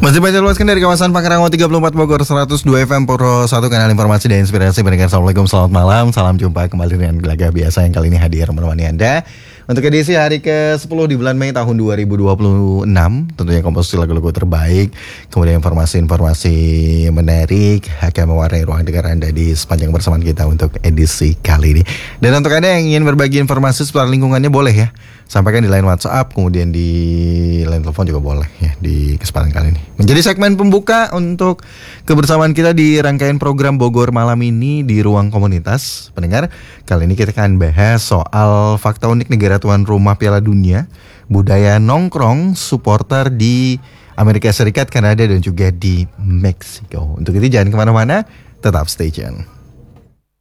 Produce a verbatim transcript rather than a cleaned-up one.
Masih baca luaskan dari kawasan Pangrango tiga puluh empat Bogor seratus dua F M Puro satu, kanal informasi dan inspirasi pendengar. Assalamualaikum, selamat malam. Salam jumpa kembali dengan Gelaga Biasa yang kali ini hadir menemani Anda untuk edisi hari ke sepuluh di bulan Mei tahun dua ribu dua puluh enam. Tentunya komposisi lagu-lagu terbaik, kemudian informasi-informasi menarik akan mewarnai ruang dengar Anda di sepanjang bersamaan kita untuk edisi kali ini. Dan untuk Anda yang ingin berbagi informasi seputar lingkungannya, boleh ya, sampaikan di line WhatsApp, kemudian di line telepon juga boleh ya di kesempatan kali ini. Menjadi segmen pembuka untuk kebersamaan kita di rangkaian program Bogor Malam ini di Ruang Komunitas Pendengar. Kali ini kita akan bahas soal fakta unik negara tuan rumah Piala Dunia, budaya nongkrong supporter di Amerika Serikat, Kanada, dan juga di Meksiko. Untuk itu jangan kemana-mana, tetap stay tune.